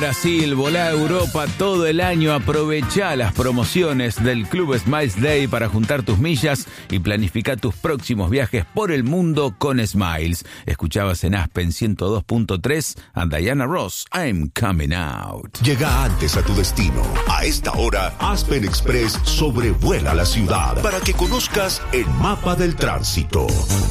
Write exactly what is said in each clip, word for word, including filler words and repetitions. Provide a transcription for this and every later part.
Brasil, volá a Europa todo el año, aprovecha las promociones del Club Smiles Day para juntar tus millas y planificar tus próximos viajes por el mundo con Smiles. Escuchabas en Aspen ciento dos punto tres a Diana Ross, I'm Coming Out. Llega antes a tu destino. A esta hora, Aspen Express sobrevuela la ciudad para que conozcas el mapa del tránsito.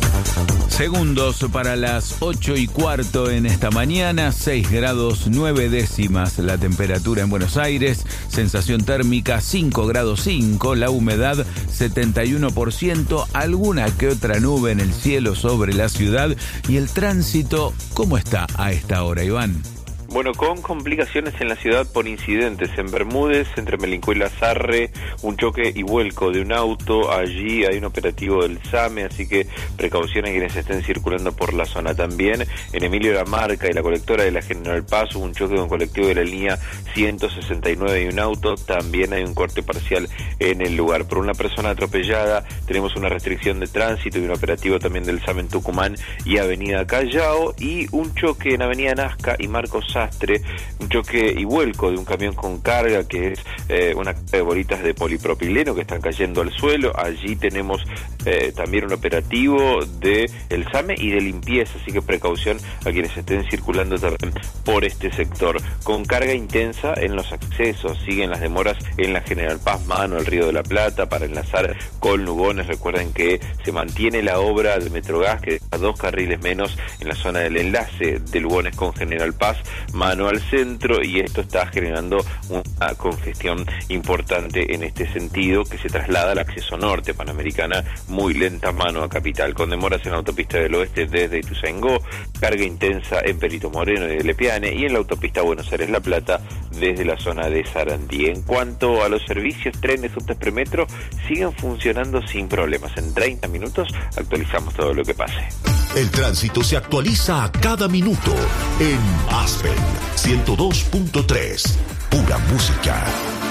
Segundos para las ocho y cuarto en esta mañana, seis grados nueve décimas la temperatura en Buenos Aires, sensación térmica cinco grados cinco, la humedad setenta y uno por ciento, alguna que otra nube en el cielo sobre la ciudad. Y el tránsito, ¿cómo está a esta hora, Iván? Bueno, con complicaciones en la ciudad por incidentes en Bermúdez, entre Melincó y Lazarre, un choque y vuelco de un auto. Allí hay un operativo del SAME, así que precaución a quienes estén circulando por la zona. También en Emilio Lamarca y la colectora de la General Paz hubo un choque de un colectivo de la línea ciento sesenta y nueve y un auto. También hay un corte parcial en el lugar. Por una persona atropellada tenemos una restricción de tránsito y un operativo también del SAME en Tucumán y Avenida Callao, y un choque en Avenida Nazca y Marcos Sastre, un choque y vuelco de un camión con carga que es eh, una de bolitas de polipropileno que están cayendo al suelo. Allí tenemos eh, también un operativo de el SAME y de limpieza, así que precaución a quienes estén circulando también por este sector. Con carga intensa en los accesos, siguen las demoras en la General Paz mano al Río de la Plata para enlazar con Lugones. Recuerden que se mantiene la obra del Metrogas, que deja dos carriles menos en la zona del enlace de Lugones con General Paz mano al centro, y esto está generando una congestión importante en este sentido, que se traslada al acceso norte Panamericana, muy lenta mano a Capital, con demoras en la autopista del oeste desde Ituzaingó, carga intensa en Perito Moreno y de Lepiane, y en la autopista Buenos Aires-La Plata desde la zona de Sarandí. En cuanto a los servicios, trenes, subtes, premetro siguen funcionando sin problemas. En treinta minutos actualizamos todo lo que pase. El tránsito se actualiza a cada minuto en Aspen ciento dos punto tres, pura música.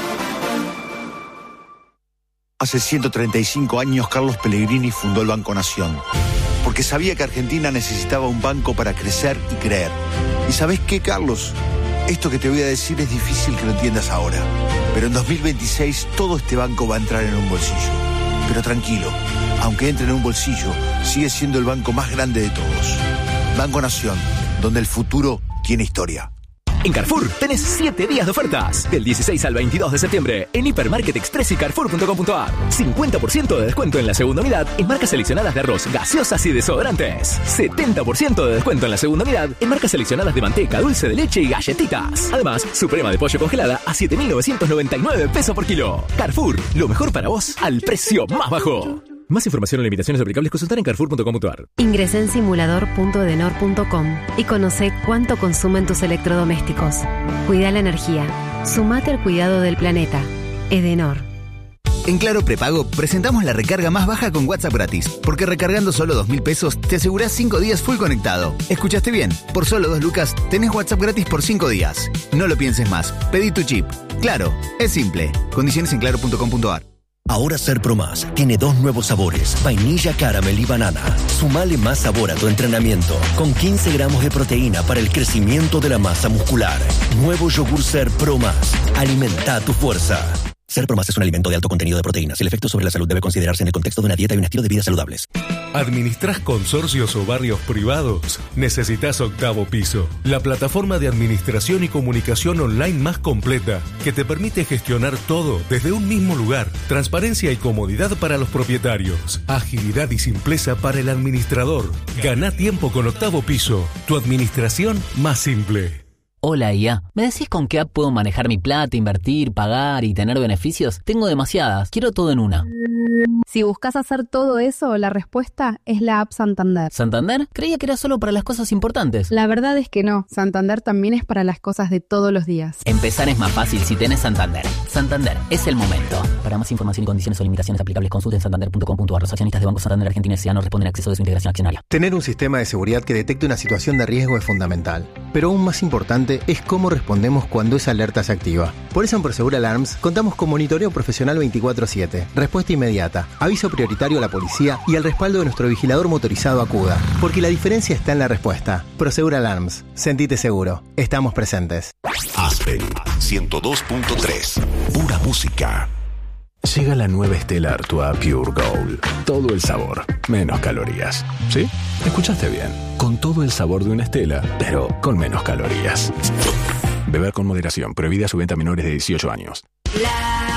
Hace ciento treinta y cinco años Carlos Pellegrini fundó el Banco Nación, porque sabía que Argentina necesitaba un banco para crecer y creer. ¿Y sabés qué, Carlos? Esto que te voy a decir es difícil que lo entiendas ahora, pero en dos mil veintiséis todo este banco va a entrar en un bolsillo. Pero tranquilo, aunque entre en un bolsillo, sigue siendo el banco más grande de todos. Banco Nación, donde el futuro tiene historia. En Carrefour tenés siete días de ofertas. Del dieciséis al veintidós de septiembre en Hipermarket Express y Carrefour punto com punto a r. cincuenta por ciento de descuento en la segunda unidad en marcas seleccionadas de arroz, gaseosas y desodorantes. setenta por ciento de descuento en la segunda unidad en marcas seleccionadas de manteca, dulce de leche y galletitas. Además, suprema de pollo congelada a siete mil novecientos noventa y nueve pesos por kilo. Carrefour, lo mejor para vos al precio más bajo. Más información o limitaciones aplicables, consultar en Carrefour punto com punto a r. Ingresá en simulador punto edenor punto com y conoce cuánto consumen tus electrodomésticos. Cuida la energía. Sumate al cuidado del planeta. Edenor. En Claro Prepago presentamos la recarga más baja con WhatsApp gratis, porque recargando solo dos mil pesos te asegurás cinco días full conectado. ¿Escuchaste bien? Por solo dos lucas tenés WhatsApp gratis por cinco días. No lo pienses más. Pedí tu chip. Claro, es simple. Condiciones en claro punto com punto a r. Ahora Ser Pro Más tiene dos nuevos sabores, vainilla, caramel y banana. Sumale más sabor a tu entrenamiento, con quince gramos de proteína para el crecimiento de la masa muscular. Nuevo yogur Ser Pro Más. Alimenta tu fuerza. Ser Pro Más es un alimento de alto contenido de proteínas. El efecto sobre la salud debe considerarse en el contexto de una dieta y un estilo de vida saludables. ¿Administrás consorcios o barrios privados? Necesitas Octavo Piso, la plataforma de administración y comunicación online más completa, que te permite gestionar todo desde un mismo lugar. Transparencia y comodidad para los propietarios. Agilidad y simpleza para el administrador. Ganá tiempo con Octavo Piso, tu administración más simple. Hola I A, ¿me decís con qué app puedo manejar mi plata, invertir, pagar y tener beneficios? Tengo demasiadas, quiero todo en una. Si buscas hacer todo eso, la respuesta es la app Santander. ¿Santander? Creía que era solo para las cosas importantes. La verdad es que no, Santander también es para las cosas de todos los días. Empezar es más fácil si tenés Santander. Santander, es el momento. Para más información y condiciones o limitaciones aplicables, consulten santander punto com punto a r. Los accionistas de Banco Santander Argentina S A no responden a acceso de su integración accionaria. Tener un sistema de seguridad que detecte una situación de riesgo es fundamental, pero aún más importante importante es cómo respondemos cuando esa alerta se activa. Por eso en Prosegur Alarms contamos con monitoreo profesional veinticuatro siete, respuesta inmediata, aviso prioritario a la policía y el respaldo de nuestro vigilador motorizado Acuda. Porque la diferencia está en la respuesta. Prosegur Alarms. Sentite seguro. Estamos presentes. Aspen ciento dos punto tres. Pura música. Llega la nueva Stella Artois Pure Gold. Todo el sabor, menos calorías. ¿Sí? Escuchaste bien. Con todo el sabor de una Stella, pero con menos calorías. Beber con moderación. Prohibida su venta a menores de dieciocho años. La